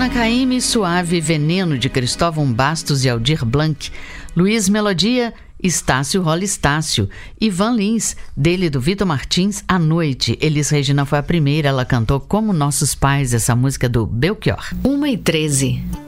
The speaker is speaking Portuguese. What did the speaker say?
Allan Caymmi, Suave Veneno, de Cristóvão Bastos e Aldir Blanc. Luiz Melodia, Estácio Rola Estácio. Ivan Lins, dele do Vitor Martins, À Noite. Elis Regina foi a primeira, ela cantou Como Nossos Pais, essa música do Belchior. 1h13.